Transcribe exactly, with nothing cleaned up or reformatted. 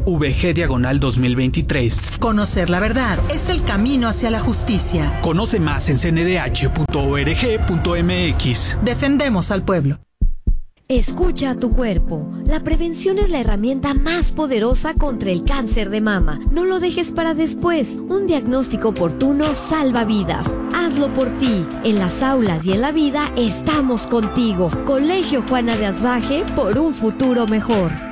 V G diagonal dos mil veintitrés. Conocer la verdad es el camino hacia la justicia. Conoce más en c n d h punto org punto m x. Defendemos al pueblo. Escucha a tu cuerpo. La prevención es la herramienta más poderosa contra el cáncer de mama. No lo dejes para después. Un diagnóstico oportuno salva vidas. Hazlo por ti. En las aulas y en la vida estamos contigo. Colegio Juana de Asbaje, por un futuro mejor.